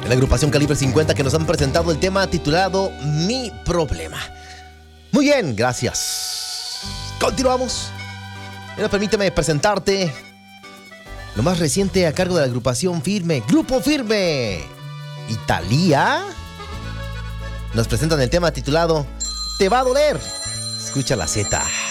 la agrupación Calibre 50 que nos han presentado el tema titulado Mi Problema. Muy bien, gracias. Continuamos. Ahora permíteme presentarte lo más reciente a cargo de la agrupación Firme, Grupo Firme. Italia nos presentan el tema titulado Te va a doler. Escucha la Z.